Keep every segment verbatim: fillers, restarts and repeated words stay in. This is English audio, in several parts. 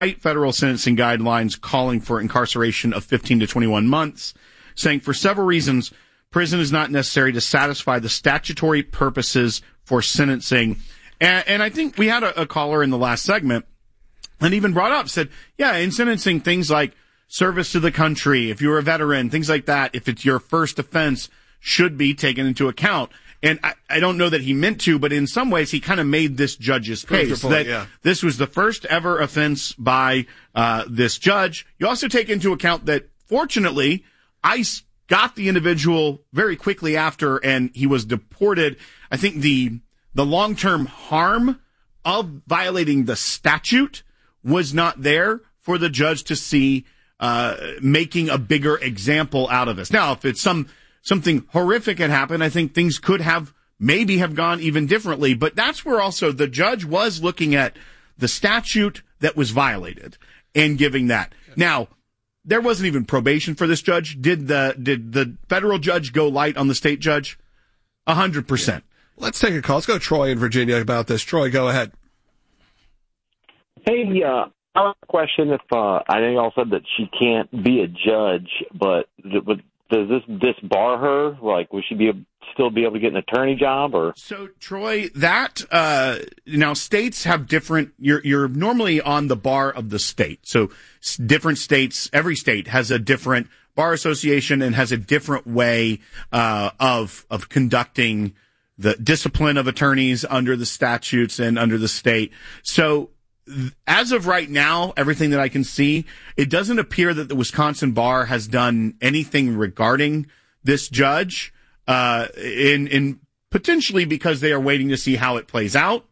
federal sentencing guidelines calling for incarceration of fifteen to twenty-one months, saying for several reasons, prison is not necessary to satisfy the statutory purposes for sentencing. And, and I think we had a, a caller in the last segment and even brought up, said, yeah, in sentencing, things like service to the country, if you're a veteran, things like that, if it's your first offense, should be taken into account. And I, I don't know that he meant to, but in some ways he kind of made this judge's case point, that yeah. this was the first ever offense by uh this judge. You also take into account that, fortunately, ICE got the individual very quickly after, and he was deported. I think the the long-term harm of violating the statute was not there for the judge to see uh making a bigger example out of us. Now, if it's some something horrific had happened, I think things could have maybe have gone even differently. But that's where also the judge was looking at the statute that was violated and giving that. Now, there wasn't even probation for this judge. Did the did the federal judge go light on the state judge? A hundred percent. Let's take a call. Let's go to Troy in Virginia about this. Troy, go ahead. Hey, uh, I have a question. If uh, I know y'all said that she can't be a judge, but would does this disbar her? Like, will she be still be able to get an attorney job? Or so, Troy, that uh, now states have different. You're you're normally on the bar of the state. So, s- different states, every state has a different bar association and has a different way uh, of of conducting the discipline of attorneys under the statutes and under the state. So, as of right now, everything that I can see, it doesn't appear that the Wisconsin bar has done anything regarding this judge, uh, in, in potentially because they are waiting to see how it plays out.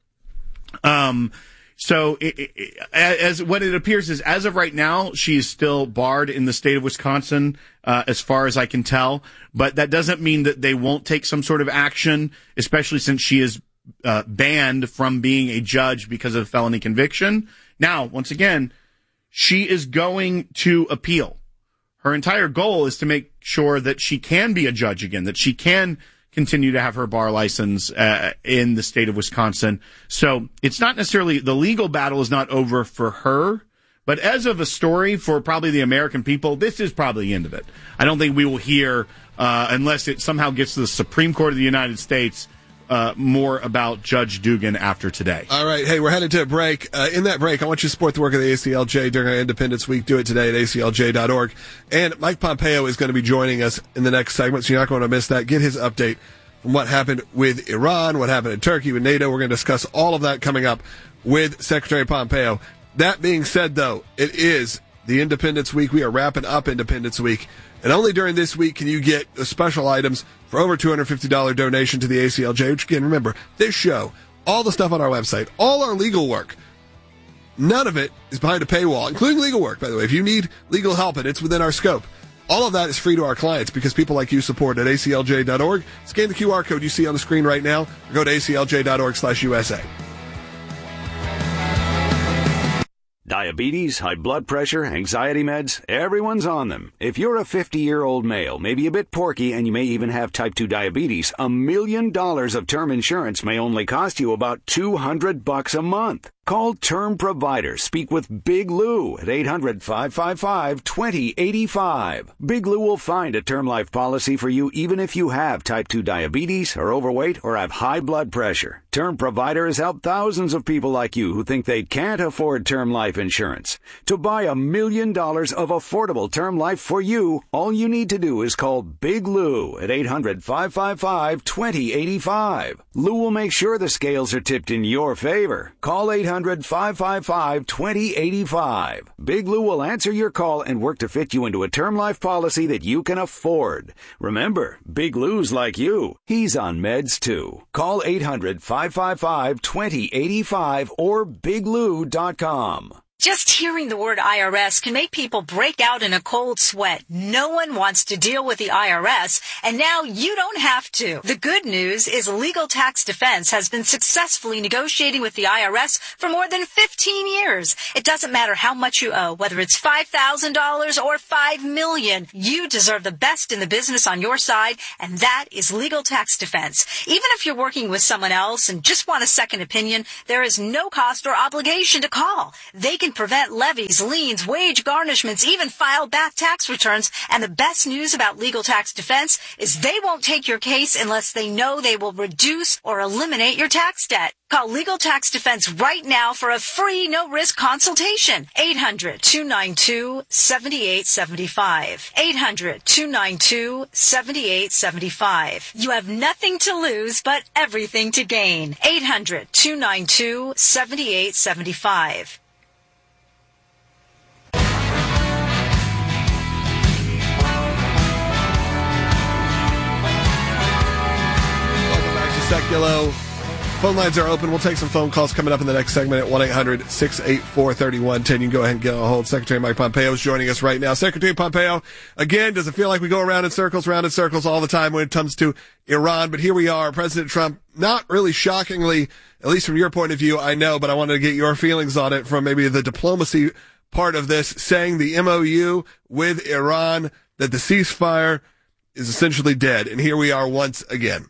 Um, so it, it, as what it appears is, as of right now, she is still barred in the state of Wisconsin, uh, as far as I can tell, but that doesn't mean that they won't take some sort of action, especially since she is Uh, banned from being a judge because of felony conviction. Now, once again, she is going to appeal. Her entire goal is to make sure that she can be a judge again, that she can continue to have her bar license uh, in the state of Wisconsin. So it's not necessarily, the legal battle is not over for her, but as of a story for probably the American people, this is probably the end of it. I don't think we will hear, uh, unless it somehow gets to the Supreme Court of the United States, Uh, more about Judge Dugan after today. All right. Hey, we're headed to a break. Uh, in that break, I want you to support the work of the A C L J during our Independence Week. Do it today at A C L J dot org. And Mike Pompeo is going to be joining us in the next segment, so you're not going to miss that. Get his update from what happened with Iran, what happened in Turkey, with NATO. We're going to discuss all of that coming up with Secretary Pompeo. That being said, though, it is the Independence Week. We are wrapping up Independence Week. And only during this week can you get the special items for over two hundred fifty dollars donation to the A C L J, which, again, remember, this show, all the stuff on our website, all our legal work, none of it is behind a paywall, including legal work, by the way. If you need legal help and it's within our scope, all of that is free to our clients because people like you support at A C L J dot org. Scan the Q R code you see on the screen right now, or go to A C L J dot org slash U S A. Diabetes, high blood pressure, anxiety meds, everyone's on them. If you're a fifty-year-old male, maybe a bit porky, and you may even have type two diabetes, a million dollars of term insurance may only cost you about two hundred bucks a month. Call Term Provider. Speak with Big Lou at eight hundred, five five five, two zero eight five. Big Lou will find a term life policy for you even if you have type two diabetes, are overweight, or have high blood pressure. Term Provider has helped thousands of people like you who think they can't afford term life insurance. To buy a million dollars of affordable term life for you, all you need to do is call Big Lou at eight hundred, five five five, two zero eight five. Lou will make sure the scales are tipped in your favor. Call eight hundred, five five five, two zero eight five. Big Lou will answer your call and work to fit you into a term life policy that you can afford. Remember, Big Lou's like you. He's on meds too. Call eight hundred, five five five, two zero eight five or big lou dot com. Just hearing the word I R S can make people break out in a cold sweat. No one wants to deal with the I R S, and now you don't have to. The good news is Legal Tax Defense has been successfully negotiating with the I R S for more than fifteen years. It doesn't matter how much you owe, whether it's five thousand dollars or five million dollars. You deserve the best in the business on your side, and that is Legal Tax Defense. Even if you're working with someone else and just want a second opinion, there is no cost or obligation to call. They can can prevent levies, liens, wage garnishments, even file back tax returns. And the best news about Legal Tax Defense is they won't take your case unless they know they will reduce or eliminate your tax debt. Call Legal Tax Defense right now for a free, no-risk consultation. eight hundred, two nine two, seven eight seven five. eight hundred, two nine two, seven eight seven five. You have nothing to lose, but everything to gain. eight hundred, two nine two, seven eight seven five. Welcome back to Seculo. Phone lines are open. We'll take some phone calls coming up in the next segment at one eight hundred, six eight four, three one one zero. You can go ahead and get on hold. Secretary Mike Pompeo is joining us right now. Secretary Pompeo, again, does it feel like we go around in circles, round in circles all the time when it comes to Iran? But here we are, President Trump, not really shockingly, at least from your point of view, I know, but I wanted to get your feelings on it from maybe the diplomacy part of this, saying the M O U with Iran, that the ceasefire is essentially dead. And here we are once again.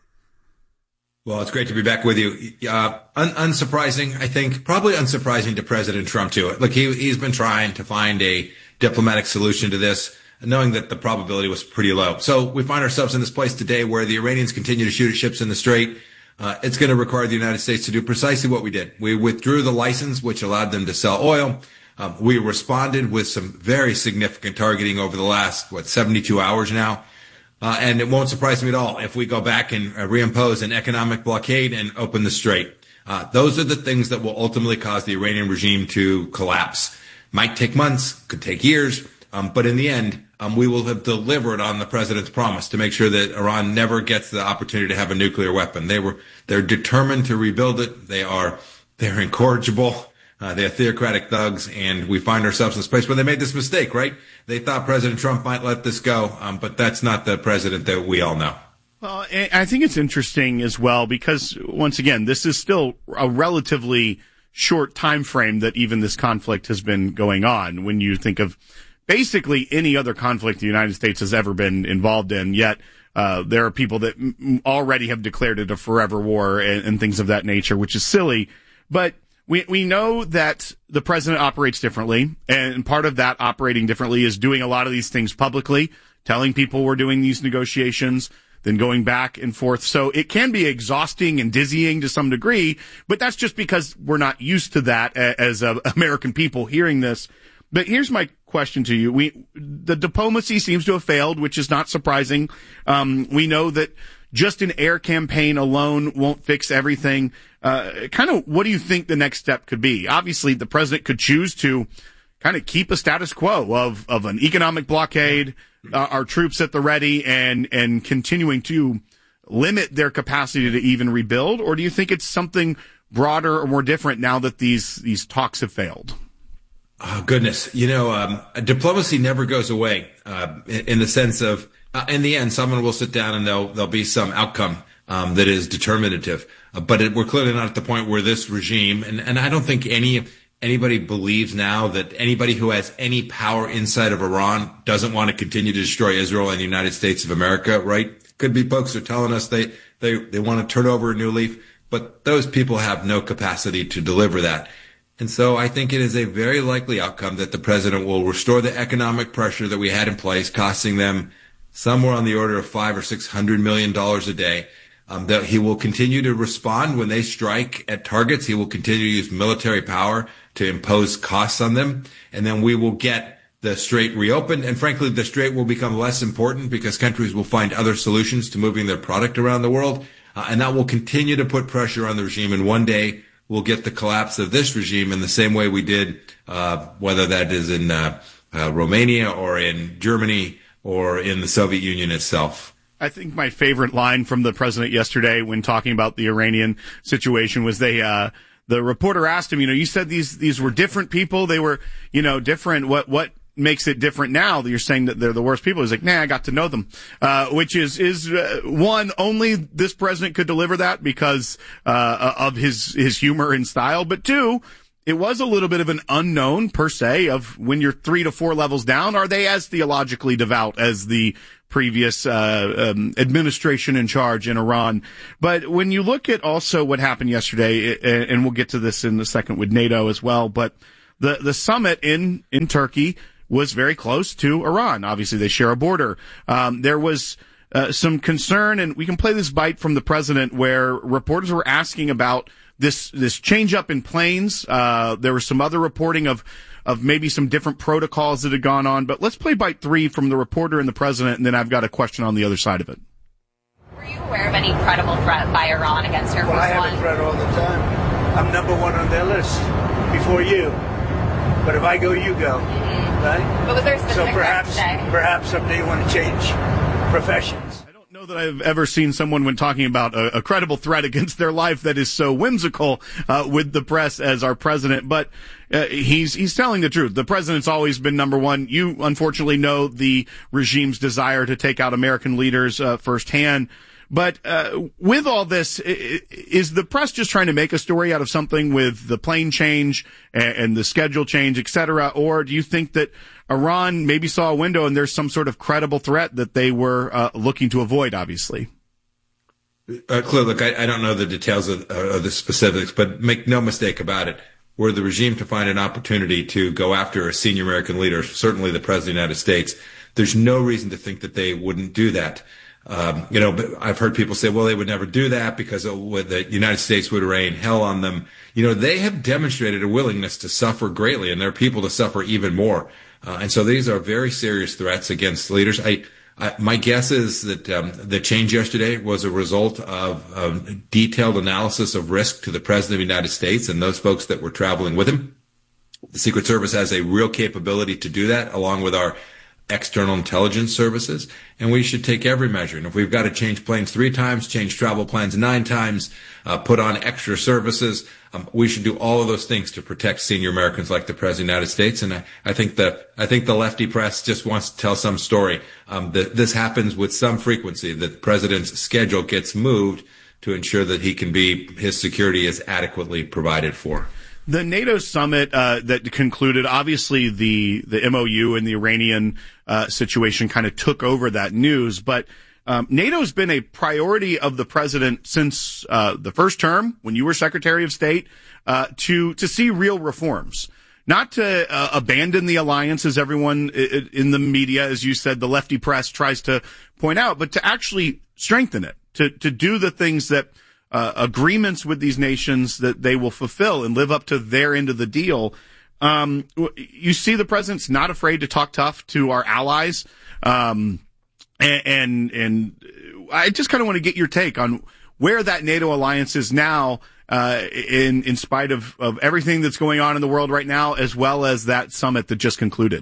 Well, it's great to be back with you. Uh, un- unsurprising, I think, probably unsurprising to President Trump, too. Look, he, he's been trying to find a diplomatic solution to this, knowing that the probability was pretty low. So we find ourselves in this place today where the Iranians continue to shoot at ships in the Strait. Uh, it's going to require the United States to do precisely what we did. We withdrew the license, which allowed them to sell oil. Um, we responded with some very significant targeting over the last, what, seventy-two hours now. Uh, and it won't surprise me at all if we go back and uh, reimpose an economic blockade and open the Strait. Uh, those are the things that will ultimately cause the Iranian regime to collapse. Might take months, could take years, um, but in the end, um, we will have delivered on the president's promise to make sure that Iran never gets the opportunity to have a nuclear weapon. They were, they're determined to rebuild it. They are, they're incorrigible. Uh, they're theocratic thugs, and we find ourselves in this place where they made this mistake, right? They thought President Trump might let this go, um, but that's not the president that we all know. Well, I think it's interesting as well because, once again, this is still a relatively short time frame that even this conflict has been going on. When you think of basically any other conflict the United States has ever been involved in, yet uh, there are people that m- already have declared it a forever war and, and things of that nature, which is silly. But We we know that the president operates differently, and part of that operating differently is doing a lot of these things publicly, telling people we're doing these negotiations, then going back and forth. So it can be exhausting and dizzying to some degree, but that's just because we're not used to that as uh, American people hearing this. But here's my question to you. We the diplomacy seems to have failed, which is not surprising. Um, we know that just an air campaign alone won't fix everything. Uh, kind of what do you think the next step could be? Obviously, the president could choose to kind of keep a status quo of, of an economic blockade, uh, our troops at the ready, and, and continuing to limit their capacity to even rebuild? Or do you think it's something broader or more different now that these, these talks have failed? Oh, goodness. You know, um, diplomacy never goes away, uh, in, in the sense of, uh, in the end, someone will sit down and there'll, there'll be some outcome, um, that is determinative. Uh, but it, we're clearly not at the point where this regime, and, and I don't think any, anybody believes now that anybody who has any power inside of Iran doesn't want to continue to destroy Israel and the United States of America, right? Could be folks who are telling us they, they, they want to turn over a new leaf, but those people have no capacity to deliver that. And so I think it is a very likely outcome that the president will restore the economic pressure that we had in place, costing them somewhere on the order of five or six hundred million dollars a day. Um, that he will continue to respond when they strike at targets. He will continue to use military power to impose costs on them. And then we will get the Strait reopened. And frankly, the Strait will become less important because countries will find other solutions to moving their product around the world. Uh, and that will continue to put pressure on the regime. And one day we'll get the collapse of this regime in the same way we did, uh, whether that is in uh, uh, Romania or in Germany or in the Soviet Union itself. I think my favorite line from the president yesterday when talking about the Iranian situation was they, uh, the reporter asked him, you know, you said these, these were different people. They were, you know, different. What, what makes it different now that you're saying that they're the worst people? He's like, nah, I got to know them. Uh, which is, is, uh, one, only this president could deliver that because, uh, of his, his humor and style. But two, it was a little bit of an unknown per se of when you're three to four levels down, are they as theologically devout as the previous uh, um, administration in charge in Iran? But when you look at also what happened yesterday, and we'll get to this in a second with NATO as well, but the, the summit in, in Turkey was very close to Iran. Obviously, they share a border. Um, there was uh, some concern, and we can play this bite from the president where reporters were asking about this this change up in planes. Uh, there was some other reporting of of maybe some different protocols that had gone on. But let's play bite three from the reporter and the president, and then I've got a question on the other side of it. Were you aware of any credible threat by Iran against Air Force Well, I have One? a threat all the time. I'm number one on their list before you. But if I go, you go, mm-hmm. right? But was there a specific so perhaps, threat today? perhaps someday you want to change professions. I don't know that I've ever seen someone, when talking about a, a credible threat against their life, that is so whimsical uh, with the press as our president. But uh, he's he's telling the truth. The president's always been number one. You unfortunately know the regime's desire to take out American leaders uh, firsthand. But uh, with all this, is the press just trying to make a story out of something with the plane change and the schedule change, et cetera? Or do you think that Iran maybe saw a window and there's some sort of credible threat that they were uh, looking to avoid, obviously? Uh, Claire, look, I, I don't know the details of, uh, of the specifics, but make no mistake about it. Were the regime to find an opportunity to go after a senior American leader, certainly the President of the United States, there's no reason to think that they wouldn't do that. Um, you know, I've heard people say, well, they would never do that because it would, the United States would rain hell on them. You know, they have demonstrated a willingness to suffer greatly, and there are people to suffer even more. Uh, and so these are very serious threats against leaders. I, I my guess is that um, the change yesterday was a result of um, detailed analysis of risk to the President of the United States and those folks that were traveling with him. The Secret Service has a real capability to do that, along with our external intelligence services, and we should take every measure. And if we've got to change planes three times, change travel plans nine times, uh, put on extra services, um, we should do all of those things to protect senior Americans like the President of the United States. And I, I think the I think the lefty press just wants to tell some story. Um, that this happens with some frequency. That the president's schedule gets moved to ensure that he can be his security is adequately provided for. The NATO summit uh, that concluded, obviously the the M O U and the Iranian uh, situation kind of took over that news, but um, NATO's been a priority of the president since uh, the first term, when you were Secretary of State, uh, to to see real reforms. Not to uh, abandon the alliance, as everyone in the media, as you said, the lefty press tries to point out, but to actually strengthen it, to to do the things that Uh, agreements with these nations that they will fulfill and live up to their end of the deal. Um, you see the president's not afraid to talk tough to our allies. Um, and, and, and I just kind of want to get your take on where that NATO alliance is now, uh, in, in spite of, of everything that's going on in the world right now, as well as that summit that just concluded.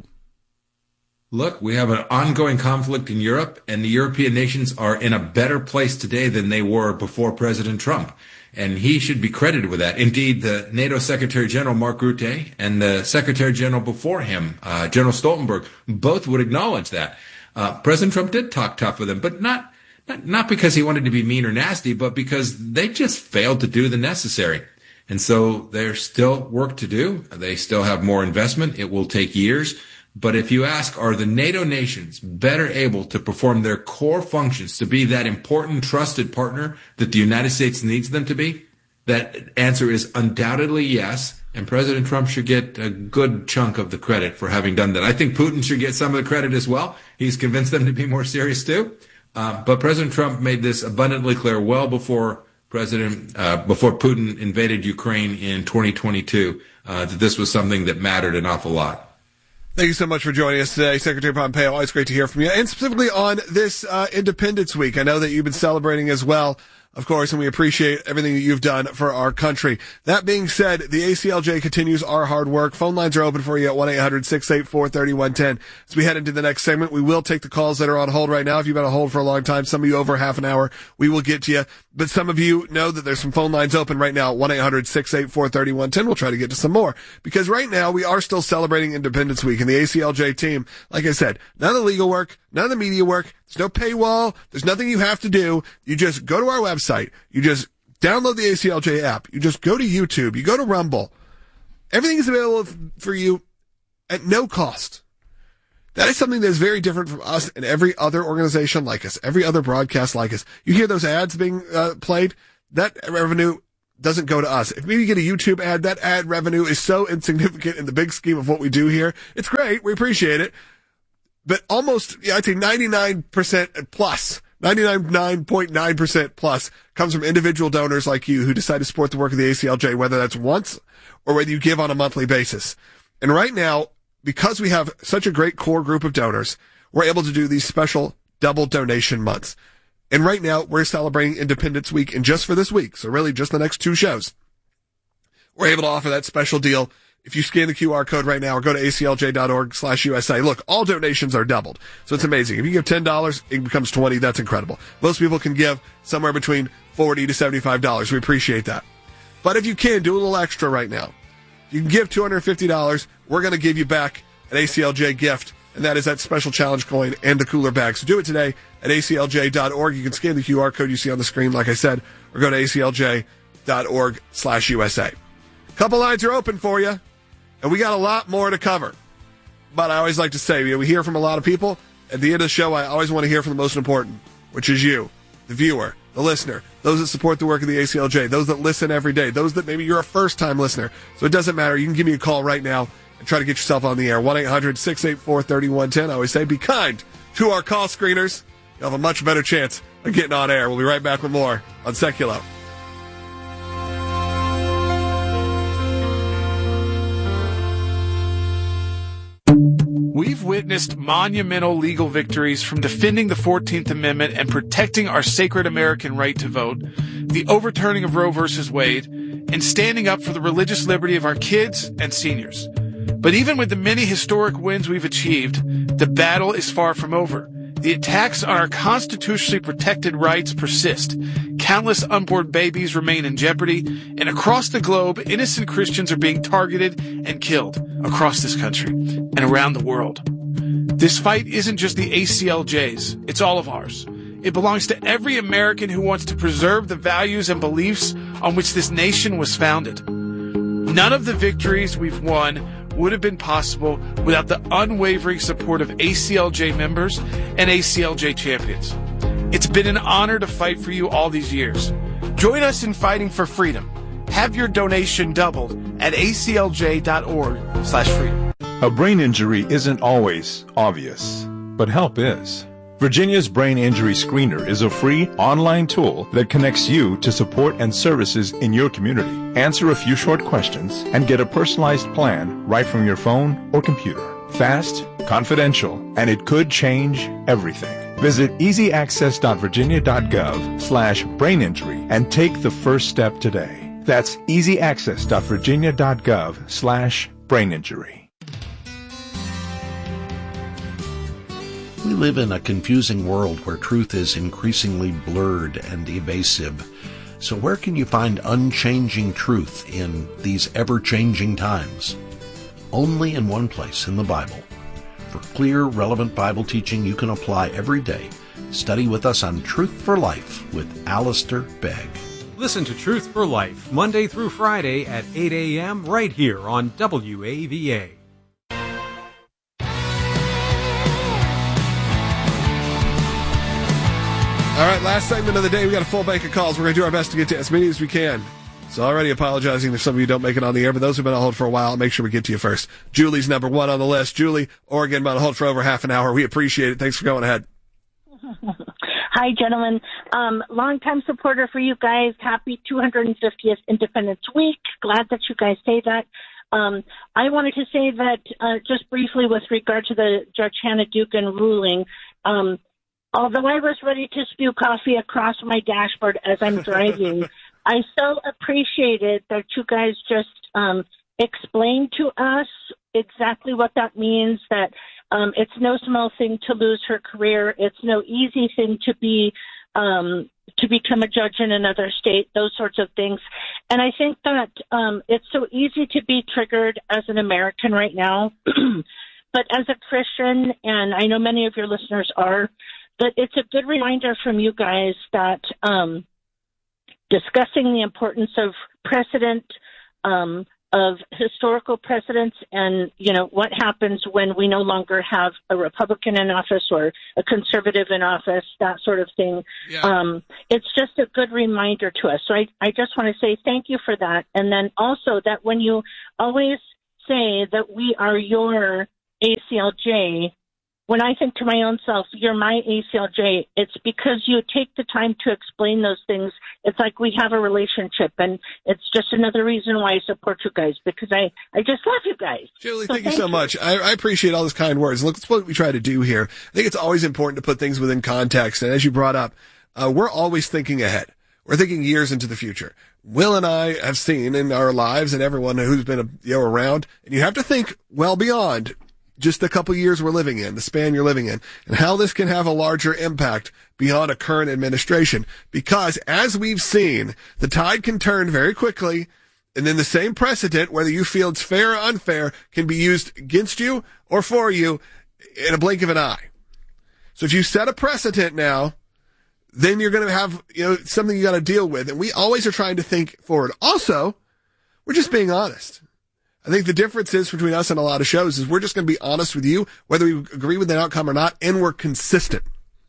Look, we have an ongoing conflict in Europe, and the European nations are in a better place today than they were before President Trump. And he should be credited with that. Indeed, the NATO Secretary General, Mark Rutte, and the Secretary General before him, uh, General Stoltenberg, both would acknowledge that. Uh, President Trump did talk tough with them, but not, not, not because he wanted to be mean or nasty, but because they just failed to do the necessary. And so there's still work to do. They still have more investment. It will take years. But if you ask, are the NATO nations better able to perform their core functions, to be that important, trusted partner that the United States needs them to be? That answer is undoubtedly yes. And President Trump should get a good chunk of the credit for having done that. I think Putin should get some of the credit as well. He's convinced them to be more serious too. Uh, but President Trump made this abundantly clear well before President, uh, before Putin invaded Ukraine in twenty twenty-two, uh, that this was something that mattered an awful lot. Thank you so much for joining us today, Secretary Pompeo. Always great to hear from you. And specifically on this uh, Independence Week, I know that you've been celebrating as well, of course, and we appreciate everything that you've done for our country. That being said, the A C L J continues our hard work. Phone lines are open for you at one eight hundred six eight four three one one zero. As we head into the next segment, we will take the calls that are on hold right now. If you've been on hold for a long time, some of you over half an hour, we will get to you. But some of you know that there's some phone lines open right now, one eight hundred six eight four three one one zero. We'll try to get to some more, because right now we are still celebrating Independence Week, and the A C L J team, like I said, none of the legal work, none of the media work, there's no paywall, there's nothing you have to do. You just go to our website, you just download the A C L J app, you just go to YouTube, you go to Rumble. Everything is available for you at no cost. That is something that is very different from us and every other organization like us, every other broadcast like us. You hear those ads being uh, played, that revenue doesn't go to us. If maybe you get a YouTube ad, that ad revenue is so insignificant in the big scheme of what we do here. It's great. We appreciate it. But almost, yeah, I'd say ninety-nine percent plus, ninety-nine point nine percent plus comes from individual donors like you who decide to support the work of the A C L J, whether that's once or whether you give on a monthly basis. And right now, because we have such a great core group of donors, we're able to do these special double donation months. And right now, we're celebrating Independence Week, and just for this week, so really just the next two shows, we're able to offer that special deal. If you scan the Q R code right now or go to aclj.org slash USA, look, all donations are doubled. So it's amazing. If you give ten dollars, it becomes twenty dollars. That's incredible. Most people can give somewhere between forty dollars to seventy-five dollars. We appreciate that. But if you can, do a little extra right now. You can give two hundred fifty dollars. We're going to give you back an A C L J gift, and that is that special challenge coin and the cooler bag. So do it today at A C L J dot org. You can scan the Q R code you see on the screen, like I said, or go to aclj.org slash USA. Couple lines are open for you. And we got a lot more to cover. But I always like to say, you know, we hear from a lot of people. At the end of the show, I always want to hear from the most important, which is you, the viewer, the listener, those that support the work of the A C L J, those that listen every day, those that maybe you're a first-time listener. So it doesn't matter. You can give me a call right now and try to get yourself on the air. one eight hundred six eight four three one one zero. I always say, be kind to our call screeners. You'll have a much better chance of getting on air. We'll be right back with more on Seculo. We've witnessed monumental legal victories from defending the fourteenth Amendment and protecting our sacred American right to vote, the overturning of Roe versus Wade, and standing up for the religious liberty of our kids and seniors. But even with the many historic wins we've achieved, the battle is far from over. The attacks on our constitutionally protected rights persist. Countless unborn babies remain in jeopardy, and across the globe, innocent Christians are being targeted and killed across this country and around the world. This fight isn't just the A C L J's, it's all of ours. It belongs to every American who wants to preserve the values and beliefs on which this nation was founded. None of the victories we've won would have been possible without the unwavering support of A C L J members and A C L J champions. It's been an honor to fight for you all these years. Join us in fighting for freedom. Have your donation doubled at aclj.org slash freedom. A brain injury isn't always obvious, but help is. Virginia's Brain Injury Screener is a free online tool that connects you to support and services in your community. Answer a few short questions and get a personalized plan right from your phone or computer. Fast, confidential, and it could change everything. Visit easyaccess.virginia.gov slash brain injury and take the first step today. That's easyaccess.virginia.gov slash brain injury. We live in a confusing world where truth is increasingly blurred and evasive. So where can you find unchanging truth in these ever-changing times? Only in one place, in the Bible. For clear, relevant Bible teaching you can apply every day. Study with us on Truth for Life with Alistair Begg. Listen to Truth for Life, Monday through Friday at eight a.m. right here on W A V A. All right, last segment of the day. We got a full bank of calls. We're going to do our best to get to as many as we can. So already apologizing if some of you don't make it on the air, but those who've been on hold for a while, I'll make sure we get to you first. Julie's number one on the list. Julie, Oregon, been on hold for over half an hour. We appreciate it. Thanks for going ahead. Hi, gentlemen. Um, long-time supporter for you guys. Happy two hundred fiftieth Independence Week. Glad that you guys say that. Um, I wanted to say that uh, just briefly with regard to the Judge Hannah Dugan ruling, um, although I was ready to spew coffee across my dashboard as I'm driving, I so appreciated that you guys just um, explained to us exactly what that means, that um, it's no small thing to lose her career. It's no easy thing to be um, to become a judge in another state, those sorts of things. And I think that um, it's so easy to be triggered as an American right now. But as a Christian, and I know many of your listeners are, but it's a good reminder from you guys that um, discussing the importance of precedent, um, of historical precedents and, you know, what happens when we no longer have a Republican in office or a conservative in office, that sort of thing. Yeah. Um, it's just a good reminder to us. So I, I just want to say thank you for that. And then also that when you always say that we are your A C L J, when I think to my own self, you're my A C L J, it's because you take the time to explain those things. It's like we have a relationship, and it's just another reason why I support you guys, because I, I just love you guys. Julie, so thank, thank you so you. much. I, I appreciate all those kind words. Look, that's what we try to do here. I think it's always important to put things within context. And as you brought up, uh, we're always thinking ahead. We're thinking years into the future. Will and I have seen in our lives, and everyone who's been you know, around, and you have to think well beyond just the couple years we're living in, the span you're living in, and how this can have a larger impact beyond a current administration. Because as we've seen, the tide can turn very quickly, and then the same precedent, whether you feel it's fair or unfair, can be used against you or for you in a blink of an eye. So if you set a precedent now, then you're going to have, you know, something you got to deal with. And we always are trying to think forward. Also, we're just being honest. I think the difference is between us and a lot of shows is we're just going to be honest with you, whether we agree with the outcome or not, and we're consistent.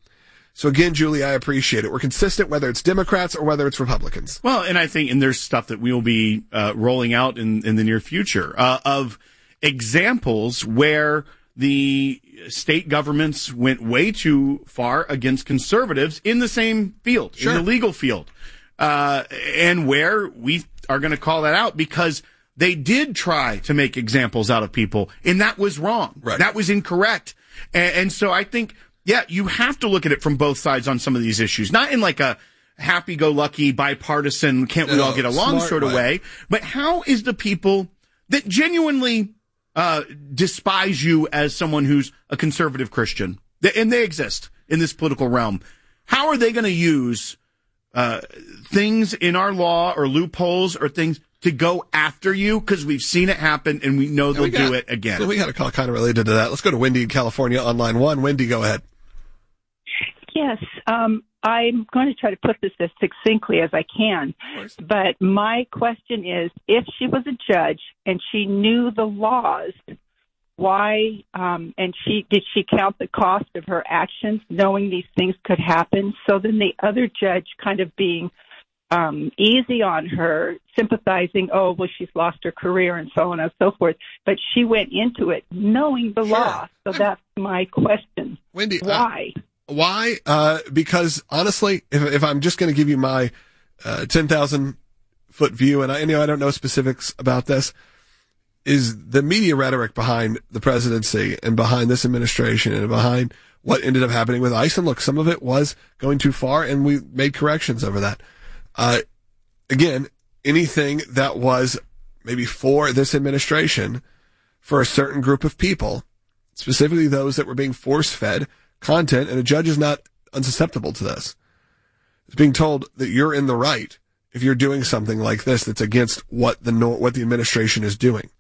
So again, Julie, I appreciate it. We're consistent whether it's Democrats or whether it's Republicans. Well, and I think, and there's stuff that we will be uh, rolling out in, in the near future uh, of examples where the state governments went way too far against conservatives in the same field, sure. in the legal field, uh, and where we are going to call that out because they did try to make examples out of people, and that was wrong. Right. That was incorrect. And, and so I think, yeah, you have to look at it from both sides on some of these issues, not in like a happy-go-lucky, bipartisan, can't we no, all get along sort of way. way, but how is the people that genuinely uh despise you as someone who's a conservative Christian, and they exist in this political realm, how are they going to use uh things in our law or loopholes or things to go after you, because we've seen it happen and we know they'll we got, do it again. So we got a call kind of related to that. Let's go to Wendy in California on line one. Wendy, go ahead. Yes, um, I'm going to try to put this as succinctly as I can. But my question is, if she was a judge and she knew the laws, why, um, and she did she count the cost of her actions, knowing these things could happen? So then the other judge kind of being Um, easy on her, sympathizing, oh, well, she's lost her career and so on and so forth. But she went into it knowing the sure. law. So that's my question. Wendy, why? Uh, why? Uh, because honestly, if, if I'm just going to give you my uh, ten thousand foot view, and I, you know, I don't know specifics about this, is the media rhetoric behind the presidency and behind this administration and behind what ended up happening with ICE. And look, some of it was going too far, and we made corrections over that. Uh, again, anything that was maybe for this administration, for a certain group of people, specifically those that were being force-fed content, and a judge is not unsusceptible to this. It's being told that you're in the right if you're doing something like this that's against what the what the administration is doing.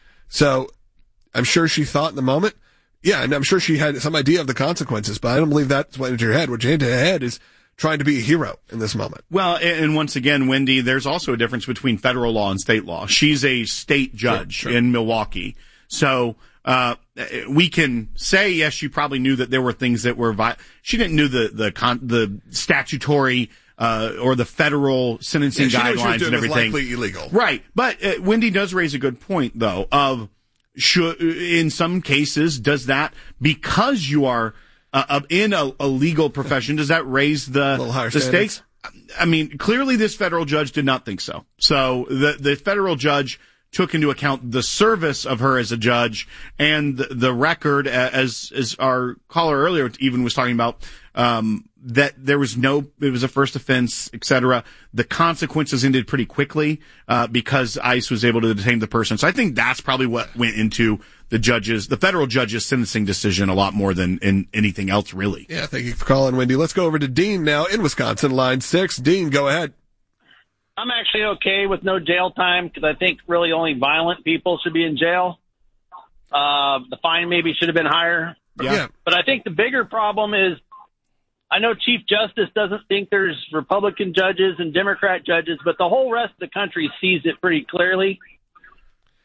So I'm sure she thought in the moment, yeah, and I'm sure she had some idea of the consequences, but I don't believe that's what entered her head. What entered her head is trying to be a hero in this moment. Well, and once again, Wendy, there's also a difference between federal law and state law. She's a state judge sure, sure. in Milwaukee. So uh we can say, yes, she probably knew that there were things that were vi- she didn't know the the con- the statutory uh or the federal sentencing yeah, guidelines and everything. Was likely illegal. Right. But uh, Wendy does raise a good point, though, of should, in some cases, does that, because you are Uh, in a, a legal profession, does that raise the, the stakes? I mean, clearly this federal judge did not think so. So the, the federal judge took into account the service of her as a judge and the, the record, as, as our caller earlier even was talking about, um, that there was no, it was a first offense, et cetera. The consequences ended pretty quickly, uh, because ICE was able to detain the person. So I think that's probably what went into the judges, the federal judge's sentencing decision a lot more than in anything else, really. Yeah, thank you for calling, Wendy. Let's go over to Dean now in Wisconsin, line six. Dean, go ahead. I'm actually okay with no jail time because I think really only violent people should be in jail. Uh, the fine maybe should have been higher. Yeah. yeah. But I think the bigger problem is I know Chief Justice doesn't think there's Republican judges and Democrat judges, but the whole rest of the country sees it pretty clearly.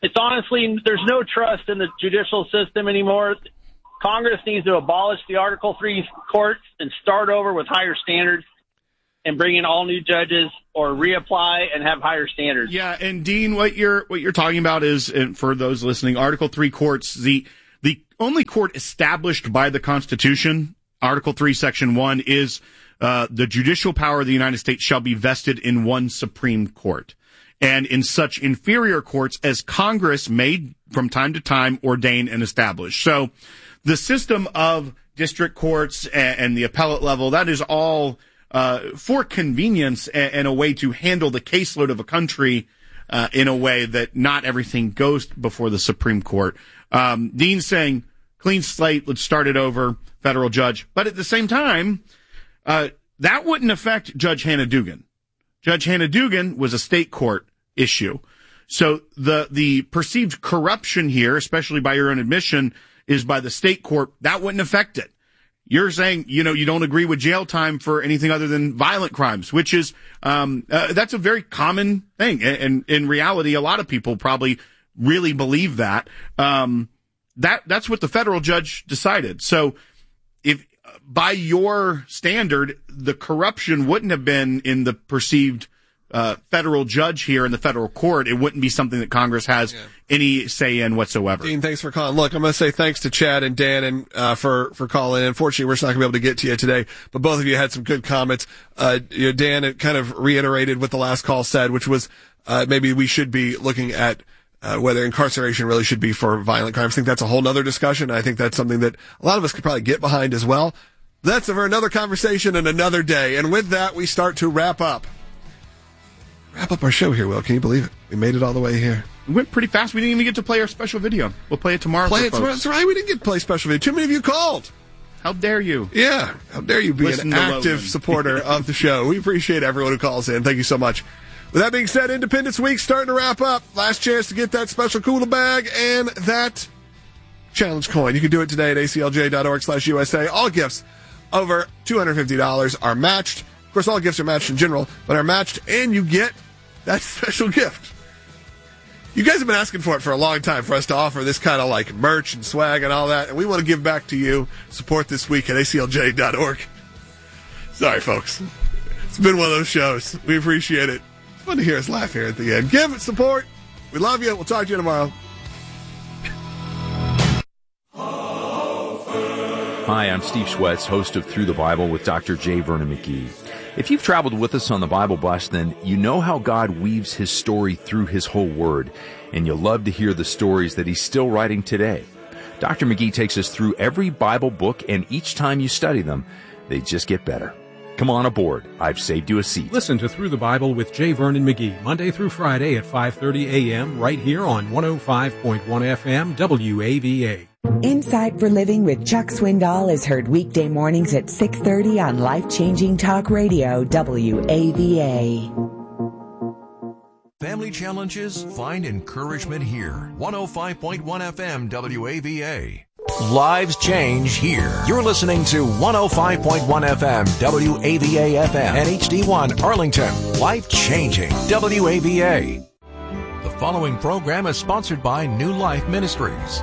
it's honestly, there's no trust in the judicial system anymore. Congress needs to abolish the Article three courts and start over with higher standards and bring in all new judges or reapply and have higher standards. Yeah, and Dean, what you're what you're talking about is, and for those listening, Article three courts, the the only court established by the Constitution, Article three, Section one, is uh, the judicial power of the United States shall be vested in one Supreme Court, and in such inferior courts as Congress may from time to time ordain and establish. So the system of district courts and, and the appellate level, that is all uh, for convenience and, and a way to handle the caseload of a country uh, in a way that not everything goes before the Supreme Court. Um, Dean's saying, clean slate, let's start it over, federal judge. But at the same time, uh, that wouldn't affect Judge Hannah Dugan. Judge Hannah Dugan was a state court issue. So the the perceived corruption here, especially by your own admission, is by the state court. That wouldn't affect it. You're saying, you know, you don't agree with jail time for anything other than violent crimes, which is, um, uh, that's a very common thing. And, and in reality, a lot of people probably really believe that. Um, that, that's what the federal judge decided. So if by your standard, the corruption wouldn't have been in the perceived Uh, federal judge here in the federal court, it wouldn't be something that Congress has yeah. any say in whatsoever. Dean, thanks for calling. Look, I'm going to say thanks to Chad and Dan and uh, for for calling. Unfortunately, we're just not going to be able to get to you today, but both of you had some good comments. Uh, you know, Dan it kind of reiterated what the last call said, which was uh, maybe we should be looking at uh, whether incarceration really should be for violent crimes. I think that's a whole nother discussion. I think that's something that a lot of us could probably get behind as well. That's for another conversation and another day. And with that, we start to wrap up. Wrap up our show here, Will. Can you believe it? We made it all the way here. We went pretty fast. We didn't even get to play our special video. We'll play it tomorrow. Play for it folks. tomorrow. That's right. We didn't get to play special video. Too many of you called. How dare you? Yeah. How dare you be Listen an active supporter of the show. We appreciate everyone who calls in. Thank you so much. With that being said, Independence Week starting to wrap up. Last chance to get that special cooler bag and that challenge coin. You can do it today at A C L J dot org slash U S A. All gifts over two hundred fifty dollars are matched. Of course, all gifts are matched in general, but are matched, and you get that special gift. You guys have been asking for it for a long time, for us to offer this kind of like merch and swag and all that, and we want to give back to you. Support this week at A C L J dot org. Sorry, folks. It's been one of those shows. We appreciate it. It's fun to hear us laugh here at the end. Give it support. We love you. We'll talk to you tomorrow. Hi, I'm Steve Schwetz, host of Through the Bible with Doctor J. Vernon McGee. If you've traveled with us on the Bible Bus, then you know how God weaves His story through His whole Word, and you'll love to hear the stories that He's still writing today. Doctor McGee takes us through every Bible book, and each time you study them, they just get better. Come on aboard. I've saved you a seat. Listen to Through the Bible with J. Vernon McGee, Monday through Friday at five thirty a.m. right here on one oh five point one F M W A V A. Insight for Living with Chuck Swindoll is heard weekday mornings at six thirty on Life-Changing Talk Radio, W A V A. Family challenges? Find encouragement here. one oh five point one F M W A V A. Lives change here. You're listening to one oh five point one F M W A V A F M and H D one Arlington. Life changing W A V A. The following program is sponsored by New Life Ministries.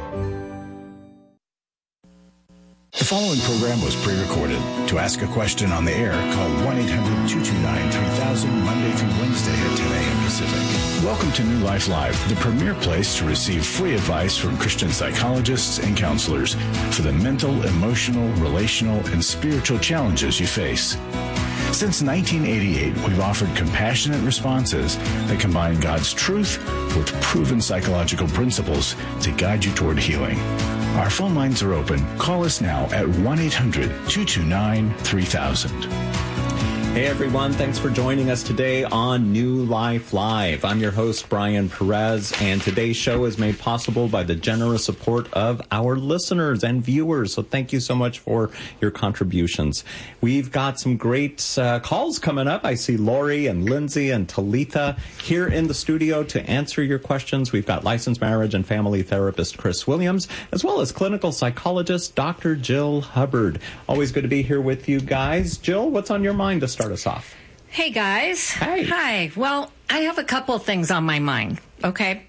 The following program was pre-recorded. To ask a question on the air, call one eight hundred two two nine three thousand Monday through Wednesday at ten a.m. Pacific. Welcome to New Life Live, the premier place to receive free advice from Christian psychologists and counselors for the mental, emotional, relational, and spiritual challenges you face. Since nineteen eighty-eight, we've offered compassionate responses that combine God's truth with proven psychological principles to guide you toward healing. Our phone lines are open. Call us now at one eight hundred two two nine three thousand. Hey everyone, thanks for joining us today on New Life Live. I'm your host, Brian Perez, and today's show is made possible by the generous support of our listeners and viewers. So thank you so much for your contributions. We've got some great uh, calls coming up. I see Lori and Lindsay and Talitha here in the studio to answer your questions. We've got licensed marriage and family therapist Chris Williams, as well as clinical psychologist Doctor Jill Hubbard. Always good to be here with you guys. Jill, what's on your mind to start us off? Hey guys. Hi. Hi. Well, I have a couple things on my mind, okay?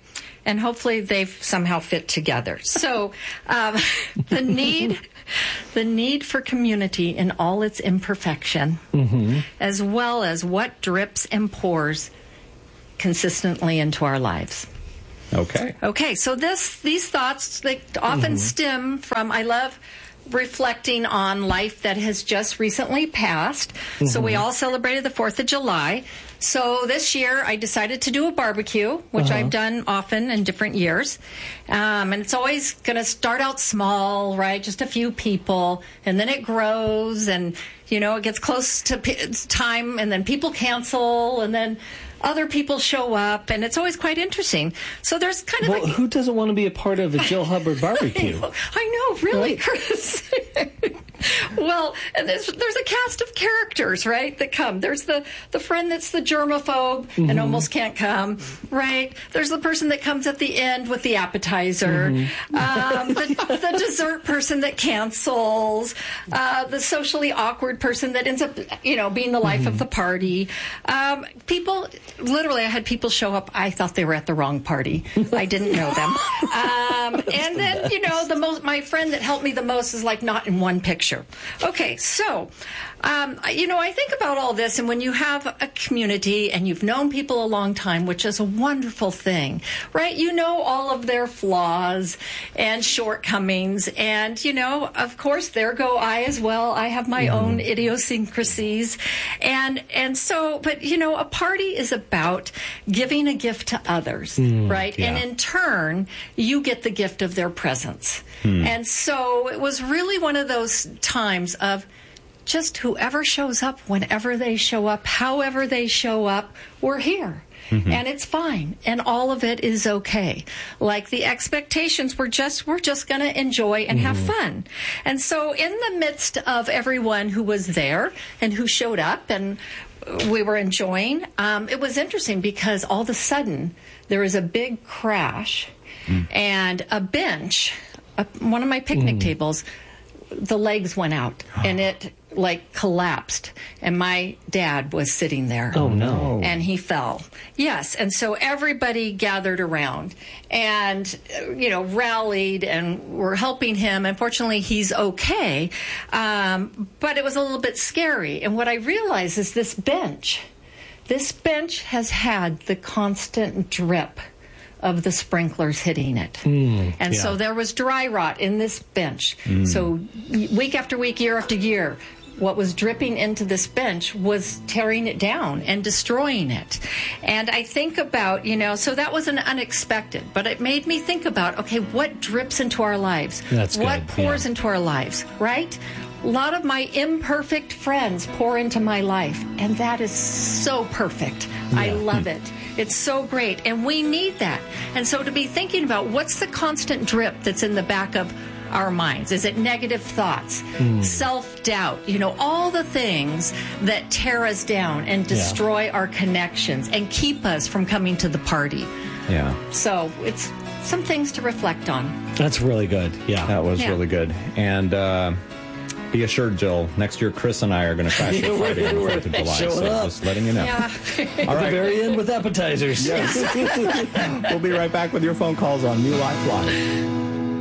and hopefully they've somehow fit together. So um, the need, the need for community in all its imperfection, mm-hmm. as well as what drips and pours consistently into our lives. Okay. Okay, so this these thoughts, they often mm-hmm. stem from, I love reflecting on life that has just recently passed. Mm-hmm. So we all celebrated the fourth of July. So this year I decided to do a barbecue, which uh-huh. I've done often in different years. Um, and it's always going to start out small, right? Just a few people. And then it grows and, you know, it gets close to p- time and then people cancel and then other people show up, and it's always quite interesting. So there's kind of well, like... who doesn't want to be a part of a Jill Hubbard barbecue? I know, I know really, right? Chris. Well, and there's, there's a cast of characters, right, that come. There's the, the friend that's the germaphobe mm-hmm. and almost can't come, right? There's the person that comes at the end with the appetizer, mm-hmm. um, the, the dessert person that cancels, uh, the socially awkward person that ends up, you know, being the life mm-hmm. of the party. Um, people... Literally, I had people show up. I thought they were at the wrong party. I didn't know them. Um, and then, you know, the most, my friend that helped me the most is like not in one picture. Okay, so, um, you know, I think about all this, and when you have a community and you've known people a long time, which is a wonderful thing, right? You know all of their flaws and shortcomings, and, you know, of course, there go I as well. I have my mm-hmm. own idiosyncrasies. And, and so, but, you know, a party is about giving a gift to others, mm, right? Yeah. And in turn, you get the gift of their presence. Mm. And so it was really one of those times of just whoever shows up, whenever they show up, however they show up, we're here. Mm-hmm. And it's fine. And all of it is okay. Like the expectations were just, we're just going to enjoy and mm-hmm. have fun. And so in the midst of everyone who was there and who showed up and we were enjoying, um, it was interesting because all of a sudden there was a big crash mm. and a bench, a, one of my picnic mm. tables, the legs went out and it like collapsed, and my dad was sitting there. Oh no. And he fell. Yes. And so everybody gathered around and, you know, rallied and were helping him. Unfortunately, he's okay. Um, but it was a little bit scary. And what I realized is this bench, this bench has had the constant drip of the sprinklers hitting it. Mm, and yeah. so there was dry rot in this bench. Mm. So week after week, year after year, what was dripping into this bench was tearing it down and destroying it. And I think about, you know, so that was an unexpected, but it made me think about, okay, what drips into our lives? That's what good. pours yeah. into our lives, right? A lot of my imperfect friends pour into my life, and that is so perfect. Yeah. I love it. It's so great, and we need that. And so to be thinking about what's the constant drip that's in the back of our minds? Is it negative thoughts, mm. self-doubt, you know, all the things that tear us down and destroy yeah. our connections and keep us from coming to the party? Yeah. So it's some things to reflect on. That's really good. Yeah. That was yeah. really good. And uh, be assured, Jill, next year Chris and I are going to crash the party on the fourth of July. So up. just letting you know. Yeah. At All right. the very end with appetizers. Yes. We'll be right back with your phone calls on New Life Live.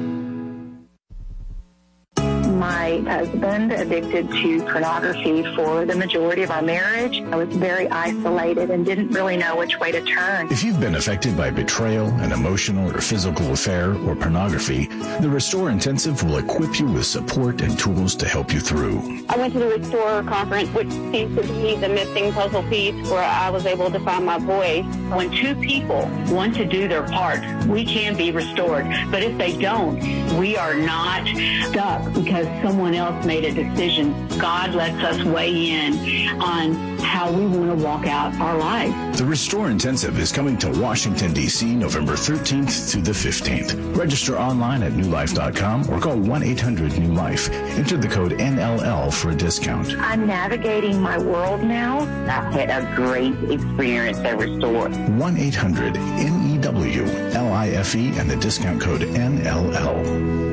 My husband addicted to pornography for the majority of our marriage. I was very isolated and didn't really know which way to turn. If you've been affected by betrayal, an emotional or physical affair, or pornography, the Restore Intensive will equip you with support and tools to help you through. I went to the Restore conference, which seems to be the missing puzzle piece where I was able to find my voice. When two people want to do their part, we can be restored. But if they don't, we are not stuck because someone else made a decision. God lets us weigh in on how we want to walk out our lives. The Restore Intensive is coming to Washington, D C November thirteenth to the fifteenth. Register online at new life dot com or call one eight hundred new life. Enter the code N L L for a discount. I'm navigating my world now. I've had a great experience at Restore. one eight hundred N E W L I F E and the discount code N L L.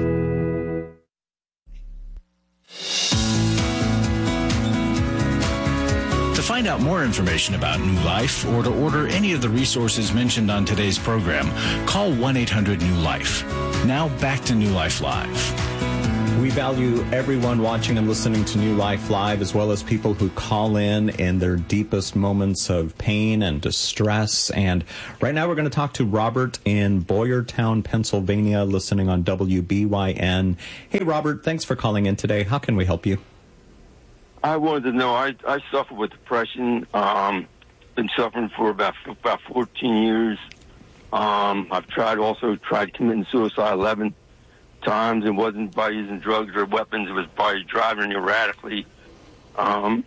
To find out more information about New Life or to order any of the resources mentioned on today's program, call one eight hundred new life. Now back to New Life Live. We value everyone watching and listening to New Life Live, as well as people who call in in their deepest moments of pain and distress. And right now we're going to talk to Robert in Boyertown, Pennsylvania, listening on W B Y N. Hey, Robert, thanks for calling in today. How can we help you? I wanted to know, I, I suffer with depression. Um, been suffering for about about fourteen years. Um, I've tried also tried committing suicide eleven times. It wasn't by using drugs or weapons. It was by driving erratically. Um,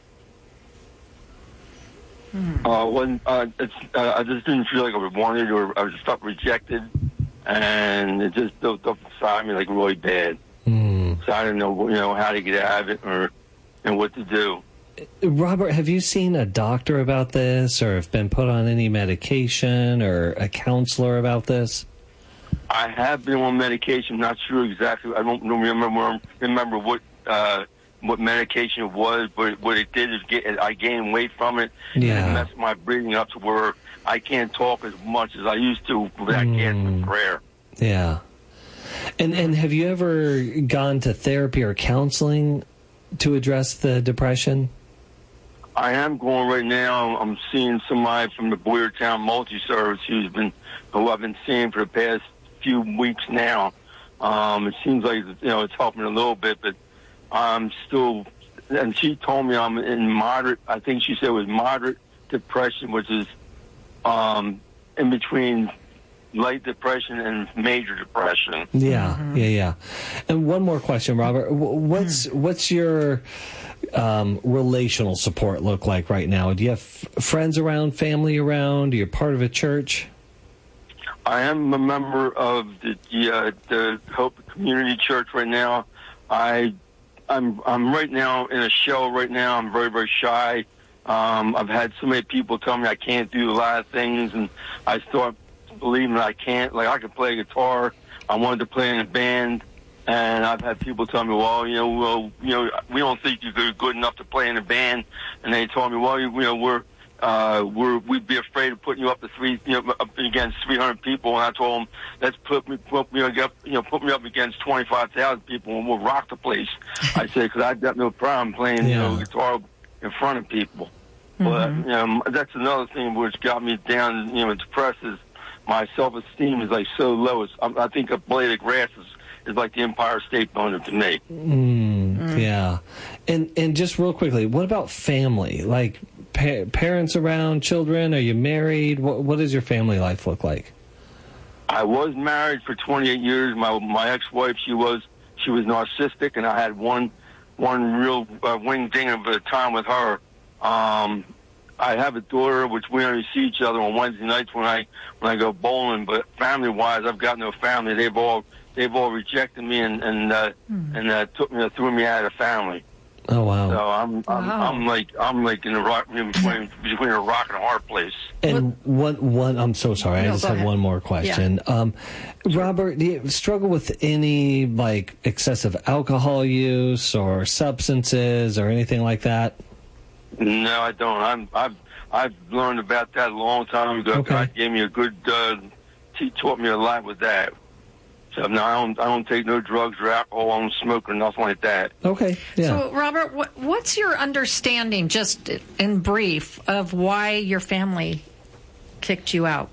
mm. uh, when, uh, it's, uh, I just didn't feel like I was wanted, or I was just felt rejected, and it just built up inside me like really bad. Mm. So I didn't know, you know, how to get out of it or and what to do. Robert, have you seen a doctor about this, or have been put on any medication, or a counselor about this? I have been on medication. Not sure exactly. I don't remember remember what uh, what medication it was, but what it did is get I gained weight from it. Yeah. And it messed my breathing up to where I can't talk as much as I used to. But I can't with prayer. Yeah. And and have you ever gone to therapy or counseling to address the depression? I am going right now. I'm seeing somebody from the Boyertown Multi-Service who's been, who I've been seeing for the past few weeks now. Um, it seems like, you know, it's helping a little bit, but I'm still, and she told me I'm in moderate, I think she said it was moderate depression, which is um, in between light depression and major depression. Yeah, mm-hmm. yeah, yeah. And one more question, Robert. What's what's your um, relational support look like right now? Do you have f- friends around, family around? Are you part of a church? I am a member of the the, uh, the Hope Community Church right now. I I'm I'm right now in a shell right now. I'm very very shy. Um, I've had so many people tell me I can't do a lot of things, and I start believing I can't. Like, I could play guitar. I wanted to play in a band, and I've had people tell me, well, you know, well, you know, we don't think you're good enough to play in a band. And they told me, well, you, you know, we're uh, we're we'd be afraid of putting you up to three, you know, up against three hundred people. And I told them, let's put me, put me, up, you know, put me up against twenty-five thousand people, and we'll rock the place. I said, because I've got no problem playing, yeah. you know, guitar in front of people. Mm-hmm. But you know, that's another thing which got me down, you know, depressed is my self-esteem is like so low. It's, I, I think a blade of grass is, is like the Empire State Building to me. Mm, mm. Yeah. And and just real quickly, what about family? Like pa- parents around, children? Are you married? What What does your family life look like? I was married for twenty-eight years. My my ex-wife, she was she was narcissistic, and I had one one real uh, wing ding of a time with her. Um, I have a daughter, which we only see each other on Wednesday nights when I when I go bowling. But family-wise, I've got no family. They've all they've all rejected me and and uh, mm. and uh, took me threw me out of the family. Oh wow! So I'm I'm, wow. I'm like I'm like in the rock in between between a rock and a hard place. And one one I'm so sorry. No, I just have ahead. one more question. Yeah. Um, Robert, do you struggle with any like excessive alcohol use or substances or anything like that? No, I don't. I'm, I've I've learned about that a long time ago. Okay. God gave me a good. Uh, he taught me a lot with that. So no, I don't. I don't take no drugs or alcohol. I don't smoke or nothing like that. Okay. Yeah. So, Robert, what, what's your understanding, just in brief, of why your family kicked you out?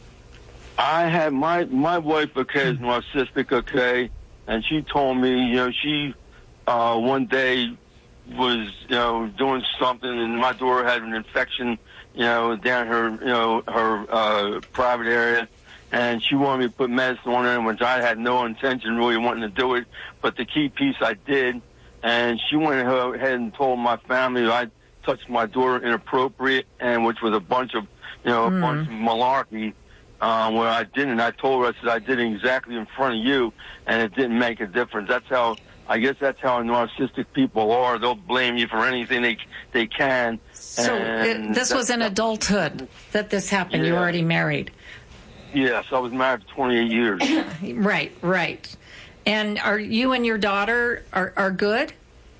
I had my my wife. Okay, is narcissistic. Okay, and she told me, you know, she uh, one day was, you know, doing something, and my daughter had an infection, you know, down her, you know, her uh, private area, and she wanted me to put medicine on her, which I had no intention really wanting to do it, but the key piece I did, and she went ahead and told my family I touched my daughter inappropriate, and which was a bunch of, you know, a mm. bunch of malarkey, um, where I didn't. I told her, I said, I did it exactly in front of you, and it didn't make a difference. That's how, I guess that's how narcissistic people are. They'll blame you for anything they they can. So it, this was in adulthood that this happened. Yeah. You were already married. Yes, I was married for twenty-eight years. Right, right. And are you and your daughter are, are good?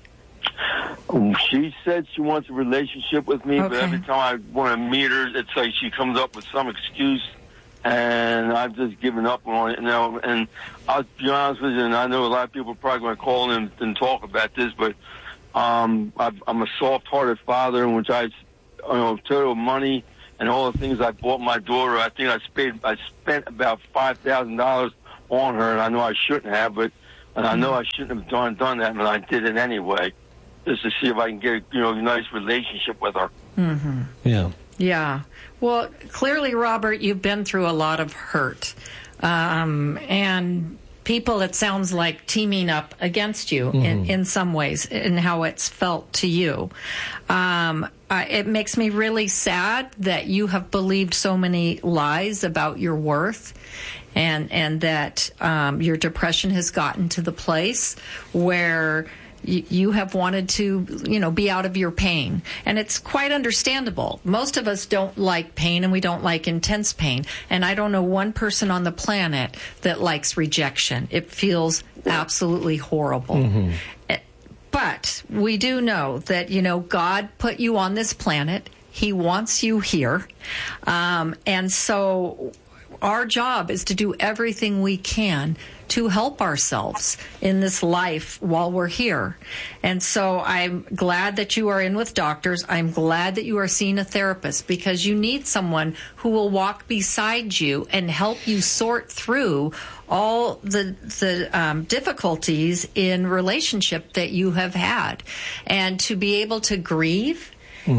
She said she wants a relationship with me, okay. but every time I want to meet her, it's like she comes up with some excuse, and I've just given up on it now. And I'll be honest with you, and I know a lot of people are probably going to call in and, and talk about this, but um, I've, I'm a soft-hearted father in which I, you know, total money and all the things I bought my daughter. I think I spent I spent about five thousand dollars on her, and I know I shouldn't have, but and I know I shouldn't have done done that, but I did it anyway, just to see if I can get a, you know, a nice relationship with her. Mm-hmm. Yeah. Yeah. Well, clearly, Robert, you've been through a lot of hurt, um, and people, it sounds like, teaming up against you mm-hmm. in, in some ways, in how it's felt to you. Um, I, it makes me really sad that you have believed so many lies about your worth, and and that um, your depression has gotten to the place where you, you have wanted to, you know, be out of your pain. And it's quite understandable. Most of us don't like pain, and we don't like intense pain. And I don't know one person on the planet that likes rejection. It feels absolutely horrible. Mm-hmm. But we do know that, you know, God put you on this planet. He wants you here. Um, and so our job is to do everything we can to help ourselves in this life while we're here. And so I'm glad that you are in with doctors. I'm glad that you are seeing a therapist, because you need someone who will walk beside you and help you sort through all the the um, difficulties in relationship that you have had, and to be able to grieve Mm.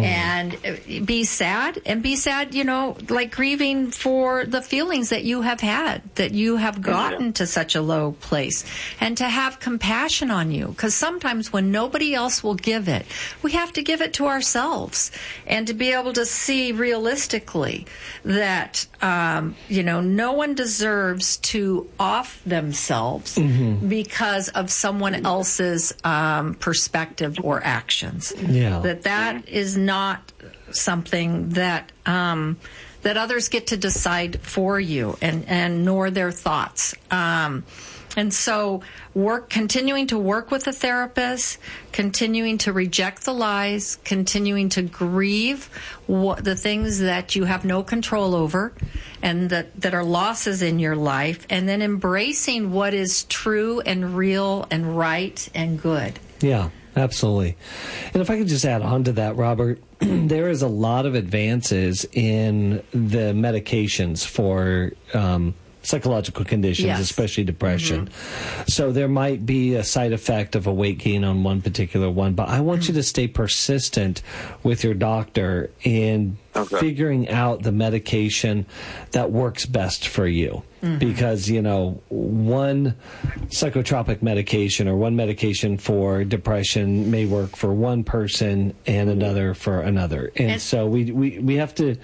and be sad, and be sad, you know, like grieving for the feelings that you have had, that you have gotten to such a low place, and to have compassion on you. Because sometimes when nobody else will give it, we have to give it to ourselves, and to be able to see realistically that, um, you know, no one deserves to off themselves mm-hmm. because of someone else's um, perspective or actions. Yeah. That that is not something that um, that others get to decide for you, and, and nor their thoughts. Um, and so work, continuing to work with a therapist, continuing to reject the lies, continuing to grieve what, the things that you have no control over and that, that are losses in your life, and then embracing what is true and real and right and good. Yeah. Absolutely. And if I could just add on to that, Robert, there is a lot of advances in the medications for um, psychological conditions, yes. especially depression. Mm-hmm. So there might be a side effect of a weight gain on one particular one, but I want mm-hmm. you to stay persistent with your doctor in okay. figuring out the medication that works best for you. Mm-hmm. Because, you know, one psychotropic medication or one medication for depression may work for one person and another for another. And, and so we, we, we have to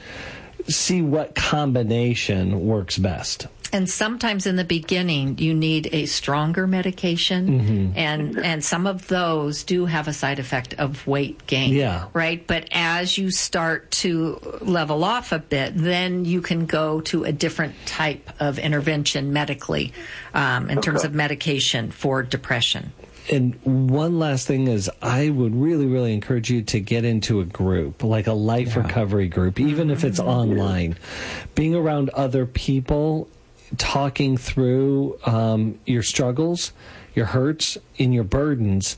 see what combination works best. And sometimes in the beginning, you need a stronger medication, mm-hmm. and and some of those do have a side effect of weight gain, yeah. right? But as you start to level off a bit, then you can go to a different type of intervention medically um, in okay. terms of medication for depression. And one last thing is, I would really, really encourage you to get into a group, like a life yeah. recovery group, even mm-hmm. if it's online. Being around other people, talking through um, your struggles, your hurts, and your burdens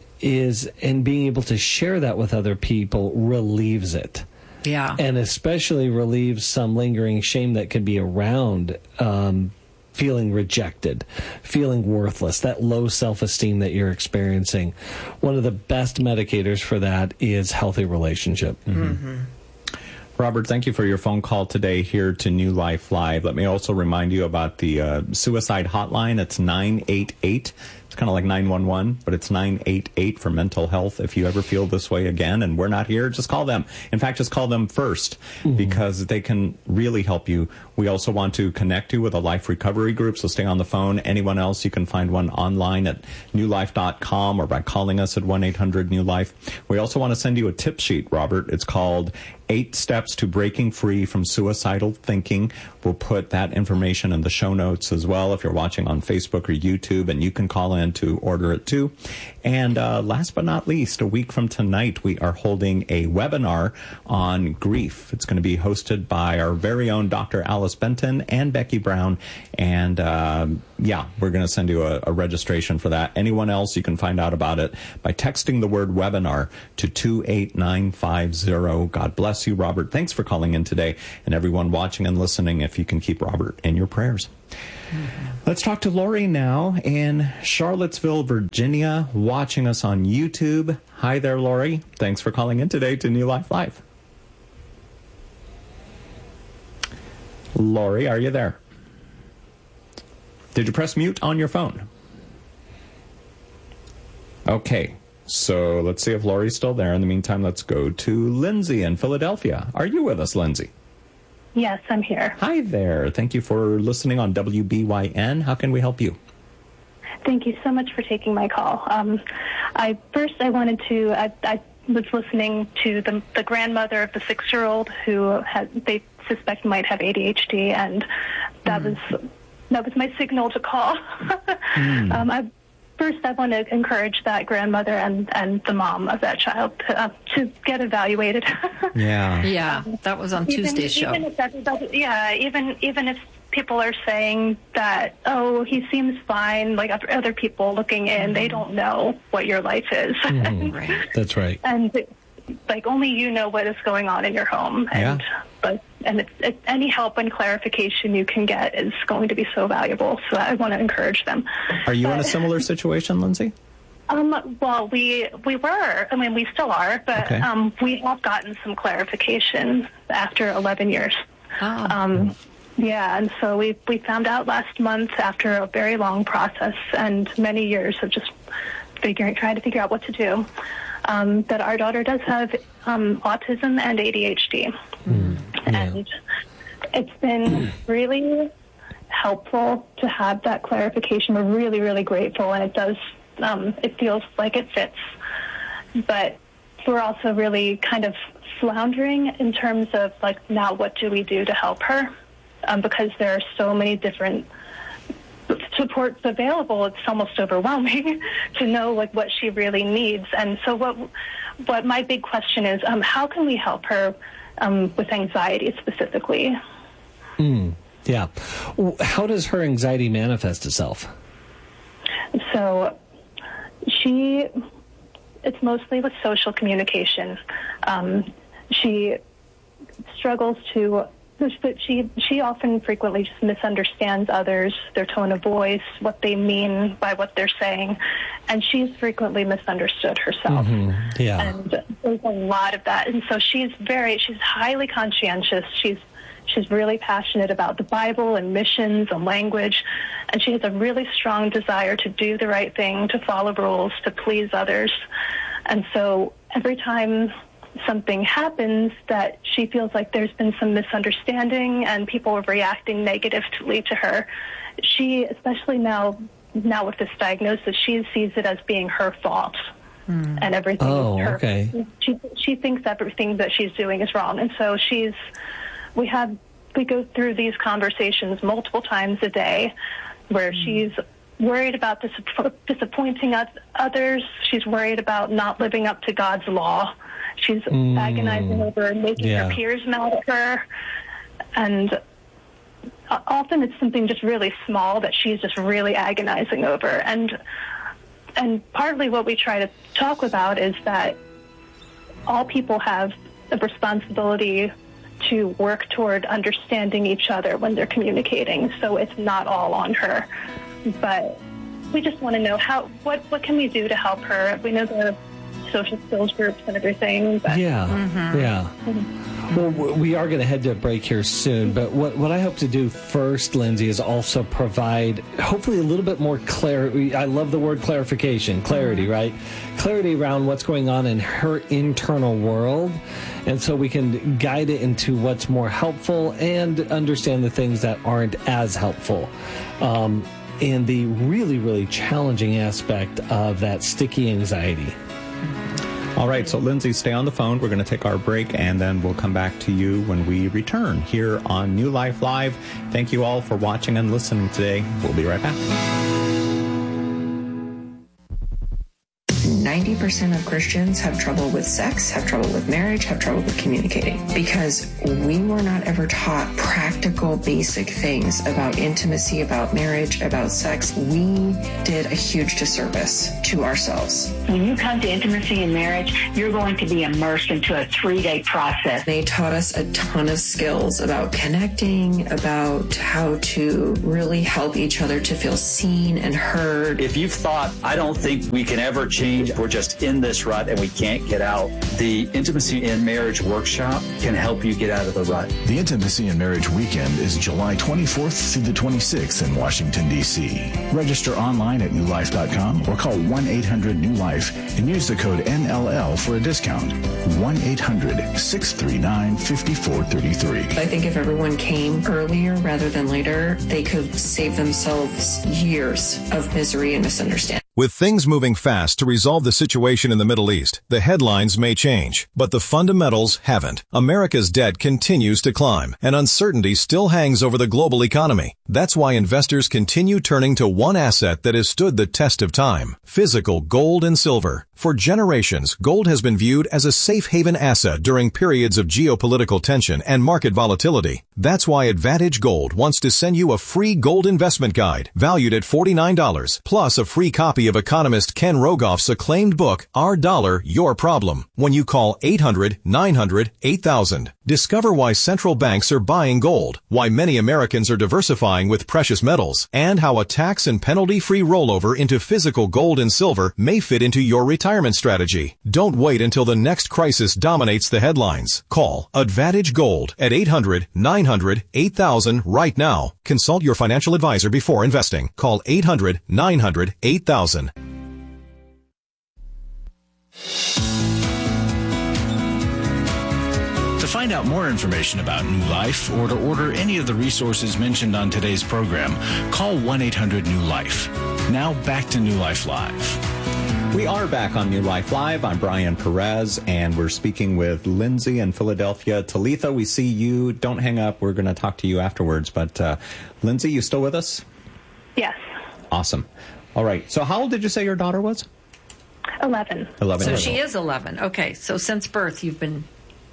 is, and being able to share that with other people relieves it. Yeah. And especially relieves some lingering shame that could be around um, feeling rejected, feeling worthless, that low self-esteem that you're experiencing. One of the best medicators for that is healthy relationship. Mm-hmm. Mm-hmm. Robert, thank you for your phone call today here to New Life Live. Let me also remind you about the uh, suicide hotline. It's nine eight eight. It's kind of like nine one one, but it's nine eight eight for mental health. If you ever feel this way again and we're not here, just call them. In fact, just call them first mm-hmm. because they can really help you. We also want to connect you with a life recovery group, so stay on the phone. Anyone else, you can find one online at new life dot com or by calling us at one eight hundred new life. We also want to send you a tip sheet, Robert. It's called Eight Steps to Breaking Free from Suicidal Thinking. We'll put that information in the show notes as well if you're watching on Facebook or YouTube, and you can call in to order it too. And uh, last but not least, a week from tonight, we are holding a webinar on grief. It's going to be hosted by our very own Doctor Alice Benton and Becky Brown. And uh, yeah, we're going to send you a, a registration for that. Anyone else, you can find out about it by texting the word webinar to two eight nine five zero. God bless you, Robert. Thanks for calling in today. And everyone watching and listening, if you can keep Robert in your prayers. Mm-hmm. Let's talk to Lori now in Charlottesville, Virginia, watching us on YouTube. Hi there, Lori. Thanks for calling in today to New Life Live. Lori, are you there? Did you press mute on your phone? Okay, so let's see if Lori's still there. In the meantime, let's go to Lindsay in Philadelphia. Are you with us, Lindsay? Yes, I'm here. Hi there. Thank you for listening on W B Y N. How can we help you? Thank you so much for taking my call. Um, I first I wanted to. I, I was listening to the the grandmother of the six-year-old who had they suspect might have A D H D, and that mm. was that was my signal to call. mm. um, I, First, I want to encourage that grandmother and, and the mom of that child to, uh, to get evaluated. yeah, yeah, that was on even, Tuesday's show. Even if everybody, yeah, even even if people are saying that, oh, he seems fine, like other people looking in, mm-hmm. they don't know what your life is. Mm-hmm. Right. That's right. And like only you know what is going on in your home, and yeah. but and it's, it's, any help and clarification you can get is going to be so valuable. So I want to encourage them. Are you but, in a similar situation, Lindsay? Um, well, we we were. I mean, we still are, but okay. um, we have gotten some clarification after eleven years. Oh. Um, yeah, and so we we found out last month after a very long process and many years of just figuring, trying to figure out what to do. Um, that our daughter does have um, autism and A D H D. Mm, yeah. And it's been really helpful to have that clarification. We're really, really grateful, and it does, um, it feels like it fits. But we're also really kind of floundering in terms of, like, now what do we do to help her? Um, because there are so many different supports available, it's almost overwhelming to know like what she really needs. And so what what my big question is, um, how can we help her um, with anxiety specifically? Mm, yeah. How does her anxiety manifest itself? So she, it's mostly with social communication. Um, she struggles to But she she often frequently just misunderstands others, their tone of voice, what they mean by what they're saying, and she's frequently misunderstood herself. Mm-hmm. Yeah, and there's a lot of that, and so she's very she's highly conscientious. She's she's really passionate about the Bible and missions and language, and she has a really strong desire to do the right thing, to follow rules, to please others, and so every time something happens that she feels like there's been some misunderstanding and people are reacting negatively to her, she, especially now now with this diagnosis, she sees it as being her fault. Mm. And everything oh, is her. Okay. She she thinks everything that she's doing is wrong. And so she's we have we go through these conversations multiple times a day where mm. she's worried about dis- disappointing others. She's worried about not living up to God's law. She's mm, agonizing over making yeah. her peers mad at her. And often it's something just really small that she's just really agonizing over. And and partly what we try to talk about is that all people have a responsibility to work toward understanding each other when they're communicating. So it's not all on her. But we just want to know how what, what can we do to help her? We know the social skills groups and everything. But, yeah, mm-hmm. yeah. Mm-hmm. Well, we are going to head to a break here soon, but what, what I hope to do first, Lindsay, is also provide hopefully a little bit more clarity. I love the word clarification, clarity, mm-hmm. right? Clarity around what's going on in her internal world, and so we can guide it into what's more helpful and understand the things that aren't as helpful. Um, and the really, really challenging aspect of that sticky anxiety. All right, so Lindsay, stay on the phone. We're going to take our break, and then we'll come back to you when we return here on New Life Live. Thank you all for watching and listening today. We'll be right back. ninety percent of Christians have trouble with sex, have trouble with marriage, have trouble with communicating because we were not ever taught practical, basic things about intimacy, about marriage, about sex. We did a huge disservice to ourselves. When you come to intimacy and marriage, you're going to be immersed into a three-day process. They taught us a ton of skills about connecting, about how to really help each other to feel seen and heard. If you've thought, I don't think we can ever change, we're just in this rut and we can't get out, the Intimacy in Marriage Workshop can help you get out of the rut. The Intimacy and Marriage Weekend is July twenty-fourth through the twenty-sixth in Washington, D C Register online at new life dot com or call one eight hundred new life and use the code N L L for a discount. one eight hundred six three nine five four three three. I think if everyone came earlier rather than later, they could save themselves years of misery and misunderstanding. With things moving fast to resolve the situation in the Middle East, the headlines may change, but the fundamentals haven't. America's debt continues to climb, and uncertainty still hangs over the global economy. That's why investors continue turning to one asset that has stood the test of time: physical gold and silver. For generations, gold has been viewed as a safe haven asset during periods of geopolitical tension and market volatility. That's why Advantage Gold wants to send you a free gold investment guide valued at forty-nine dollars, plus a free copy of economist Ken Rogoff's acclaimed book, Our Dollar, Your Problem, when you call eight hundred nine hundred eight thousand. Discover why central banks are buying gold, why many Americans are diversifying with precious metals, and how a tax and penalty-free rollover into physical gold and silver may fit into your retirement strategy. Don't wait until the next crisis dominates the headlines. Call Advantage Gold at eight hundred nine hundred eight thousand right now. Consult your financial advisor before investing. Call eight hundred nine hundred eight thousand. To find out more information about New Life or to order any of the resources mentioned on today's program, call one eight hundred new life. Now back to New Life Live. We are back on New Life Live. I'm Brian Perez, and we're speaking with Lindsay in Philadelphia. Talitha, we see you. Don't hang up. We're going to talk to you afterwards. But uh, Lindsay, you still with us? Yes. Awesome. All right. So how old did you say your daughter was? eleven. eleven. So she is eleven. Okay. So since birth, you've been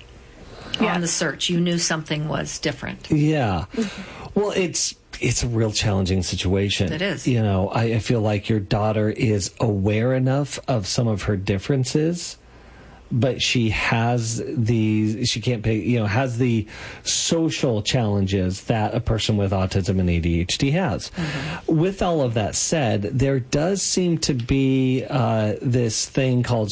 yeah. on the search. You knew something was different. Yeah. Well, it's it's a real challenging situation. It is. You know, I, I feel like your daughter is aware enough of some of her differences, but she has the, she can't pay, you know, has the social challenges that a person with autism and A D H D has. Mm-hmm. With all of that said, there does seem to be uh, this thing called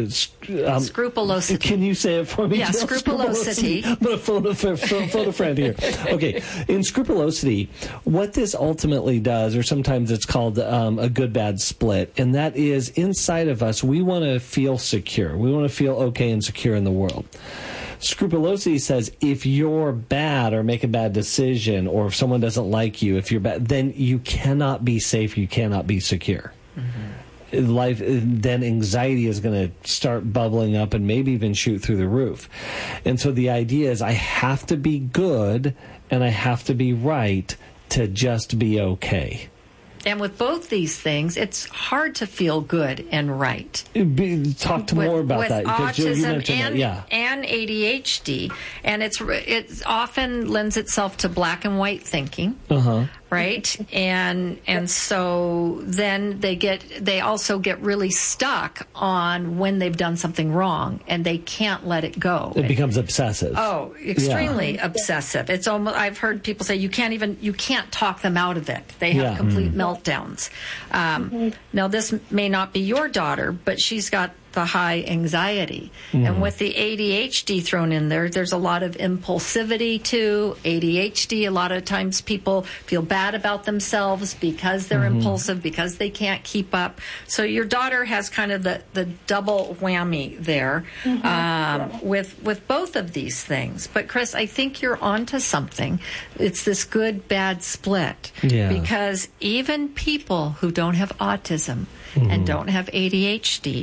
um, scrupulosity. Can you say it for me? Yeah, Jill? scrupulosity. I'm going to phone a, phone a friend here. Okay, in scrupulosity, what this ultimately does, or sometimes it's called um, a good-bad split, and that is inside of us, we want to feel secure. We want to feel okay and secure in the world. Scrupulosity says if you're bad or make a bad decision, or if someone doesn't like you, if you're bad, then you cannot be safe, you cannot be secure. Mm-hmm. Life, then anxiety is going to start bubbling up and maybe even shoot through the roof. And so the idea is I have to be good and I have to be right to just be okay. And with both these things, it's hard to feel good and right. Be, talk to with, more about with that. Autism you and, that, yeah. and A D H D. And it's it often lends itself to black and white thinking. Uh-huh. Right? And and so then they get they also get really stuck on when they've done something wrong and they can't let it go. It becomes obsessive. Oh, extremely yeah. obsessive. It's almost I've heard people say you can't even you can't talk them out of it. They have yeah. complete mm. meltdowns. Um, now this may not be your daughter, but she's got the high anxiety. Mm. And with the A D H D thrown in there, there's a lot of impulsivity too. A D H D, a lot of times people feel bad about themselves because they're mm-hmm. impulsive, because they can't keep up. So your daughter has kind of the, the double whammy there mm-hmm. um, with, with both of these things. But Chris, I think you're onto something. It's this good-bad split. Yeah. Because even people who don't have autism mm-hmm. and don't have A D H D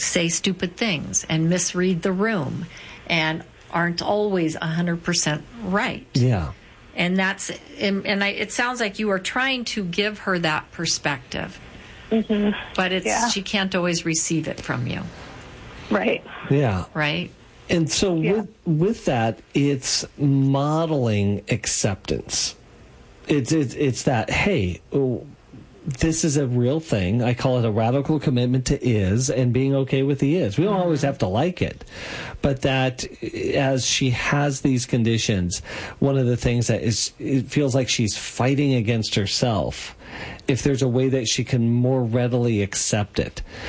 say stupid things and misread the room and aren't always one hundred percent right. Yeah. And that's, and, and I, it sounds like you are trying to give her that perspective, mm-hmm. but it's yeah. she can't always receive it from you. Right. Yeah. Right. And so yeah. with with that, it's modeling acceptance. It's it's, it's that, hey, oh, this is a real thing. I call it a radical commitment to is and being okay with the is. We don't always have to like it. But that as she has these conditions, one of the things that is, it feels like she's fighting against herself. If there's a way that she can more readily accept it.